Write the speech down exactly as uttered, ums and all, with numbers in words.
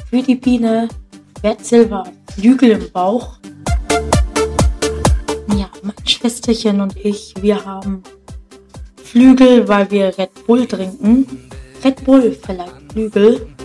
für die Biene. Bert Silver, Flügel im Bauch. Ja, mein Schwesterchen und ich, wir haben Flügel, weil wir Red Bull trinken. Red Bull verleiht Flügel.